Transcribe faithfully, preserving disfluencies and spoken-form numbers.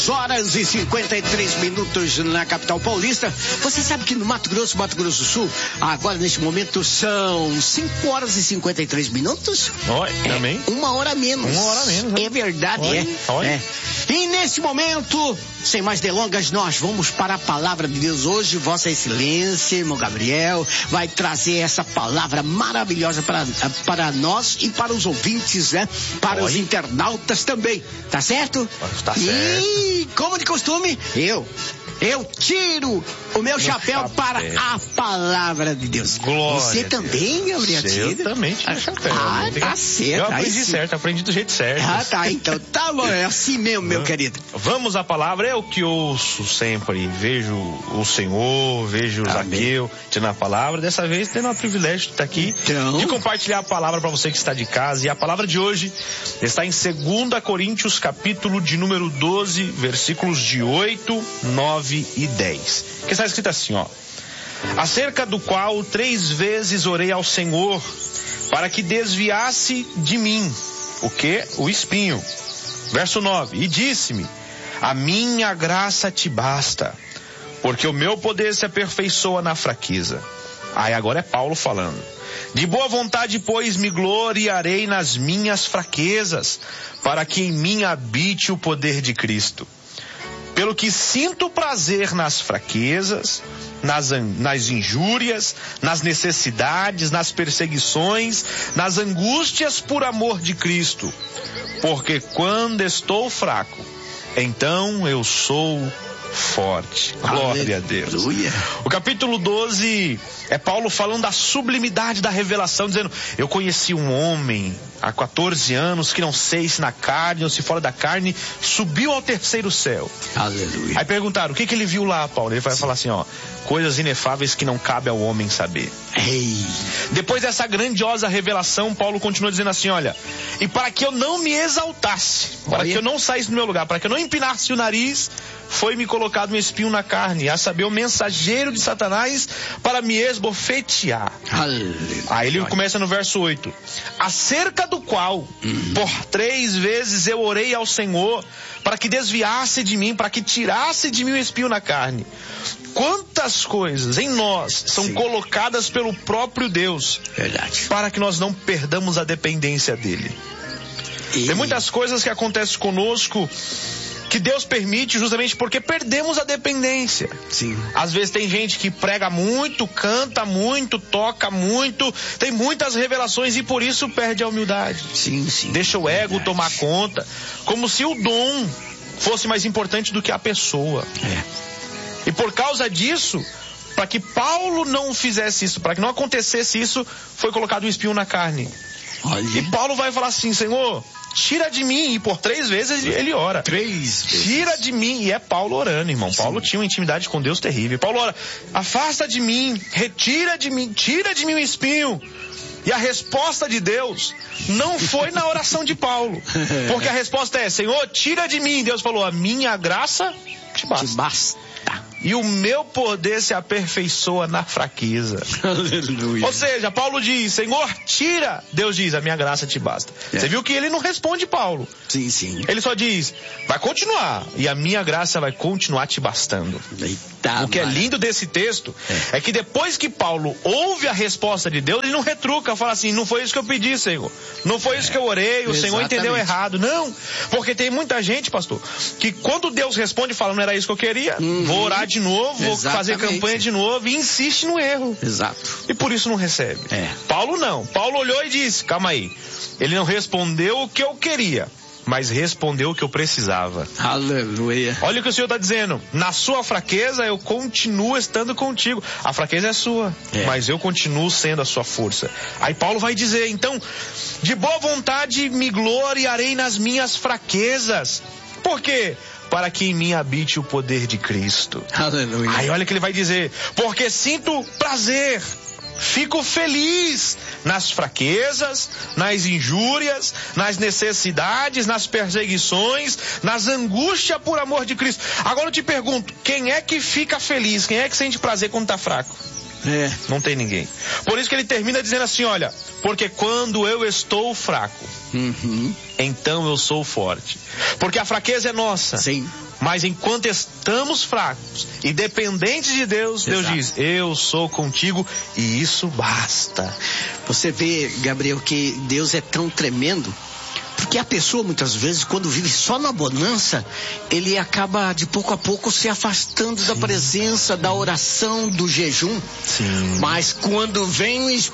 Horas e cinquenta e três minutos na capital paulista. Você sabe que no Mato Grosso, Mato Grosso do Sul, agora neste momento são cinco horas e cinquenta e três minutos? Oi, é, também? Uma hora menos. Uma hora menos. É verdade, Oi, é. oi. é. E nesse momento, sem mais delongas, nós vamos para a palavra de Deus hoje. Vossa Excelência, irmão Gabriel, vai trazer essa palavra maravilhosa para, para nós e para os ouvintes, né? Para Oi. os internautas também. Tá certo? Tá certo. E como de costume, eu, eu tiro o meu chapéu, chapéu para a palavra de Deus. Glória. Você também, Gabriel? Eu também tiro o chapéu. Ah, tá certo. Eu aprendi certo, aprendi do jeito certo. Ah, tá, então tá bom, é assim mesmo, meu querido. Vamos à palavra, é o que ouço sempre, vejo o Senhor, vejo o Zaqueu, tendo a palavra, dessa vez tendo o privilégio de estar aqui, então... de compartilhar a palavra para você que está de casa, e a palavra de hoje está em segunda Coríntios, capítulo de número doze, versículos de oito, nove e dez, que está escrito assim, ó: acerca do qual três vezes orei ao Senhor, para que desviasse de mim, o que? O espinho. Verso nove, e disse-me, a minha graça te basta, porque o meu poder se aperfeiçoa na fraqueza. Aí agora é Paulo falando. De boa vontade, pois, me gloriarei nas minhas fraquezas, para que em mim habite o poder de Cristo. Pelo que sinto prazer nas fraquezas, nas, nas injúrias, nas necessidades, nas perseguições, nas angústias por amor de Cristo. Porque quando estou fraco, então eu sou forte. Glória a Deus. O capítulo doze é Paulo falando da sublimidade da revelação, dizendo, eu conheci um homem há quatorze anos que não sei se na carne ou se fora da carne subiu ao terceiro céu. Aleluia. Aí perguntaram, o que que ele viu lá, Paulo? Ele vai Sim. falar assim, ó, coisas inefáveis que não cabe ao homem saber. Ei. Depois dessa grandiosa revelação, Paulo continua dizendo assim, olha, e para que eu não me exaltasse, olha. para que eu não saísse do meu lugar, para que eu não empinasse o nariz, foi-me colocado um espinho na carne, a saber, o mensageiro de Satanás para me esbofetear. Aleluia. Aí ele começa no verso oito. Acerca do qual, uhum. por três vezes eu orei ao Senhor para que desviasse de mim, para que tirasse de mim o espinho na carne. Quantas coisas em nós são Sim. colocadas pelo próprio Deus. Verdade. Para que nós não perdamos a dependência dele. E... Tem muitas coisas que acontecem conosco que Deus permite justamente porque perdemos a dependência. Sim. Às vezes tem gente que prega muito, canta muito, toca muito, tem muitas revelações e por isso perde a humildade. Sim, sim. Deixa o ego Verdade. tomar conta, como se o dom fosse mais importante do que a pessoa. É. E por causa disso, para que Paulo não fizesse isso, para que não acontecesse isso, foi colocado um espinho na carne. Olha. E Paulo vai falar assim, Senhor, tira de mim, e por três vezes ele ora. Três vezes. Tira de mim, e é Paulo orando, irmão. Sim. Paulo tinha uma intimidade com Deus terrível. Paulo ora, afasta de mim, retira de mim, tira de mim o espinho. E a resposta de Deus não foi na oração de Paulo. Porque a resposta é, Senhor, tira de mim. Deus falou, a minha graça te basta. Te basta. E o meu poder se aperfeiçoa na fraqueza. Aleluia. Ou seja, Paulo diz, Senhor, tira. Deus diz, a minha graça te basta. É. Você viu que ele não responde Paulo. Sim, sim. Ele só diz, vai continuar. E a minha graça vai continuar te bastando. Eita, o que mano. é lindo desse texto é. é que depois que Paulo ouve a resposta de Deus, ele não retruca, fala assim, não foi isso que eu pedi, Senhor. Não foi é. isso que eu orei, o Exatamente. Senhor entendeu errado. Não, porque tem muita gente, pastor, que quando Deus responde, fala, não era isso que eu queria, uhum. vou orar de novo, vou Exatamente. fazer campanha de novo e insiste no erro. Exato. E por isso não recebe. É. Paulo não. Paulo olhou e disse, calma aí, ele não respondeu o que eu queria, mas respondeu o que eu precisava. Aleluia. Olha o que o Senhor está dizendo. Na sua fraqueza eu continuo estando contigo. A fraqueza é sua, é. mas eu continuo sendo a sua força. Aí Paulo vai dizer, então, de boa vontade me gloriarei nas minhas fraquezas. Por quê? Para que em mim habite o poder de Cristo. Aleluia. Aí olha o que ele vai dizer. Porque sinto prazer, fico feliz nas fraquezas, nas injúrias, nas necessidades, nas perseguições, nas angústias por amor de Cristo. Agora eu te pergunto, quem é que fica feliz? Quem é que sente prazer quando está fraco? É. Não tem ninguém. Por isso que ele termina dizendo assim, olha, porque quando eu estou fraco, uhum. então eu sou forte. Porque a fraqueza é nossa. Sim. Mas enquanto estamos fracos e dependentes de Deus, Deus Exato. diz, eu sou contigo e isso basta. Você vê, Gabriel, que Deus é tão tremendo, porque a pessoa muitas vezes, quando vive só na bonança, ele acaba de pouco a pouco se afastando Sim. da presença, da oração, do jejum. Sim. Mas quando vem o